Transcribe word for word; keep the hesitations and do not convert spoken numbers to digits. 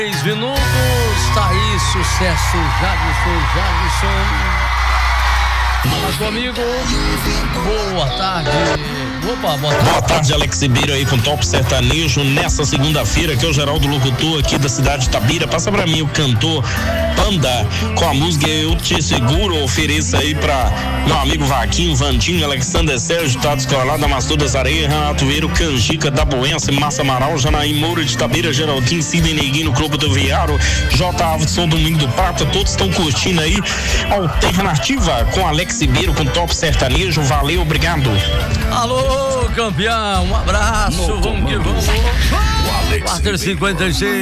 Três minutos, tá aí, sucesso, Jadson, Jadson. Fala comigo, boa tarde. Opa, boa tarde. Boa tarde, Alex Ribeiro aí com Top Sertanejo nessa segunda-feira, que é o Geraldo Locutor aqui da cidade de Itabira. Passa pra mim o cantor Panda com a música Eu Te Seguro. Ofereça aí pra meu amigo Vaquinho, Vandinho, Alexander Sérgio, Tato Escolar da Mastur das Areias, Renato Vieiro, Canjica da Boense, Massa Amaral, Janaí Moura de Itabira, Geraldinho, Sidney Neguinho no Clube do Viário, J. Alves, Domingo do Prata. Todos estão curtindo aí Alternativa com Alex Ribeiro com Top Sertanejo. Valeu, obrigado. Alô, campeão, um abraço, No vamos que comando, vamos. o Alex quatro e cinquenta e seis.